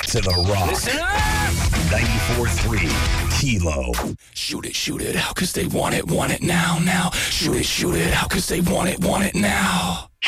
to the Rock. Listen up! 94.3 Kilo. Shoot it out, cause they want it now. Shoot it out, cause they want it now.